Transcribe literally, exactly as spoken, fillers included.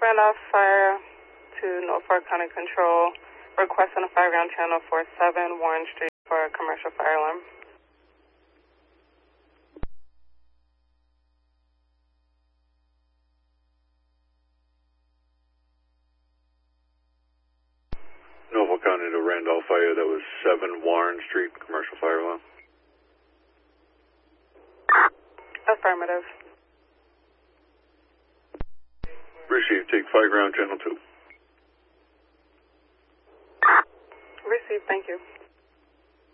Randolph Fire to Norfolk County Control, requesting a fire ground channel for seven Warren Street for a commercial fire alarm. Norfolk County to Randolph Fire, that was seven Warren Street, commercial fire alarm. Affirmative. Received, take fire ground channel two. Received, thank you.